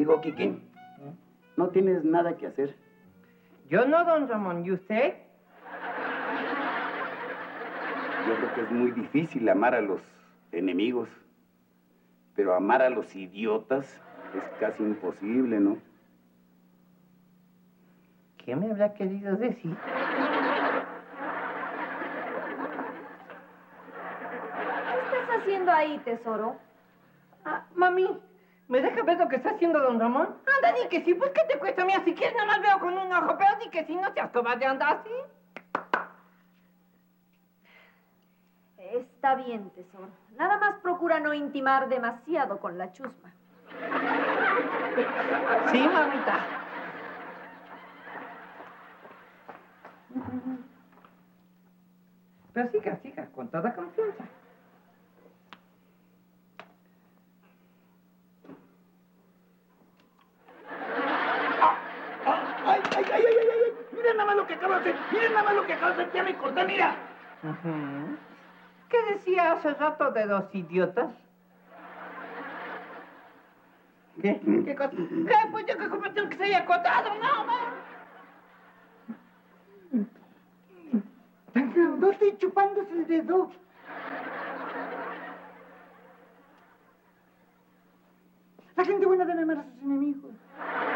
Digo, Quique, ¿no tienes nada que hacer? Yo no, don Ramón. ¿Y usted? Yo creo que es muy difícil amar a los enemigos, pero amar a los idiotas es casi imposible, ¿no? ¿Qué me habrá querido decir? ¿Qué estás haciendo ahí, tesoro? Ah, mami, ¿me deja ver lo que está haciendo don Ramón? Anda, di que sí, pues ¿qué te cuesta? Mira, si quieres nada más veo con un ojo, pero di que sí, no seas cobarde, anda así. Está bien, tesoro. Nada más procura no intimar demasiado con la chusma. Sí, mamita. Pero siga, con toda confianza. ¡Ay! Miren nada más lo que acabo de hacer, miren nada más lo que acabo de hacer, ya me corté, mira. ¿Qué decía hace rato de los idiotas? ¿Qué? ¿Qué cosa? ¿Qué? Pues yo que compré que se haya cortado, no. Tan grandote y chupándose el dedo. La gente buena debe amar a sus enemigos.